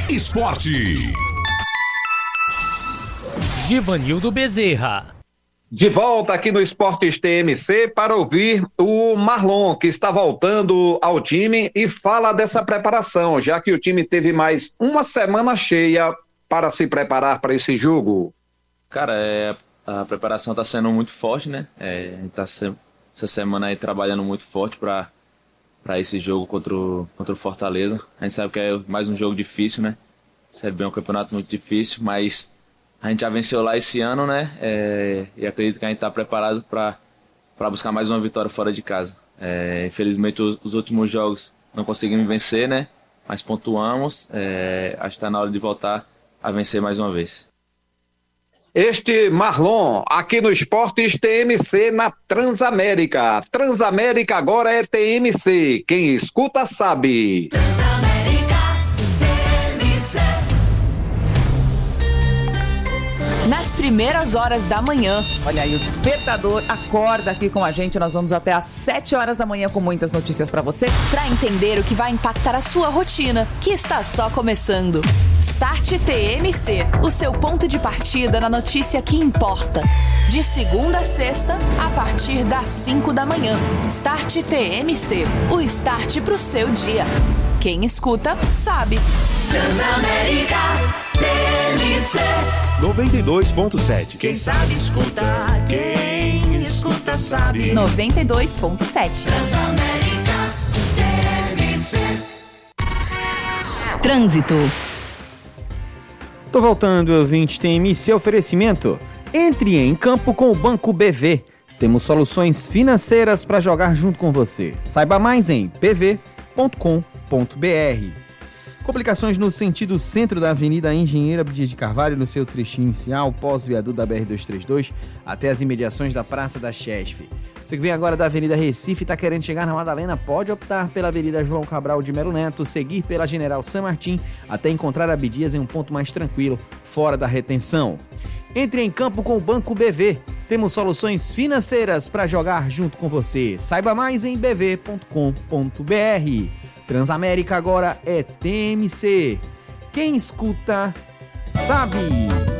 Esporte. Givanildo Bezerra. De volta aqui no Esportes TMC para ouvir o Marlon, que está voltando ao time e fala dessa preparação, já que o time teve mais uma semana cheia para se preparar para esse jogo. Cara, a preparação está sendo muito forte, né? A gente está essa semana aí trabalhando muito forte para esse jogo contra o Fortaleza. A gente sabe que é mais um jogo difícil, né? Série B é um campeonato muito difícil, mas a gente já venceu lá esse ano, né? E acredito que a gente está preparado para buscar mais uma vitória fora de casa. Infelizmente, os últimos jogos não conseguimos vencer, né? Mas pontuamos. Acho que está na hora de voltar a vencer mais uma vez. Este Marlon, aqui no Esportes TMC na Transamérica. Transamérica agora é TMC. Quem escuta sabe. Transamérica TMC. Nas primeiras horas da manhã. Olha aí, o despertador acorda aqui com a gente. Nós vamos até às 7 horas da manhã com muitas notícias pra você. Para entender o que vai impactar a sua rotina, que está só começando. Start TMC, o seu ponto de partida na notícia que importa. De segunda a sexta, a partir das 5 da manhã. Start TMC, o start pro seu dia. Quem escuta, sabe. Transamérica TMC 92.7. Quem sabe escuta, quem escuta sabe. 92.7. Transamérica TMC. Trânsito. Tô voltando, ouvinte TMC oferecimento. Entre em campo com o Banco BV. Temos soluções financeiras para jogar junto com você. Saiba mais em pv.com.br. Complicações no sentido centro da Avenida Engenheiro Abdias de Carvalho, no seu trechinho inicial, pós-viaduto da BR-232, até as imediações da Praça da Chesf. Você que vem agora da Avenida Recife e está querendo chegar na Madalena, pode optar pela Avenida João Cabral de Melo Neto, seguir pela General San Martín, até encontrar Abdias em um ponto mais tranquilo, fora da retenção. Entre em campo com o Banco BV. Temos soluções financeiras para jogar junto com você. Saiba mais em bv.com.br. Transamérica agora é TMC. Quem escuta, sabe.